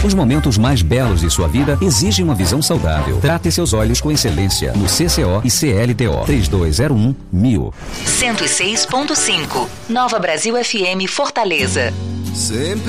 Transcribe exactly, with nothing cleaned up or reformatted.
Os momentos mais belos de sua vida exigem uma visão saudável. Trate seus olhos com excelência no C C O e C L T O. três dois zero um mil. cento e seis ponto cinco. Nova Brasil F M Fortaleza. Sempre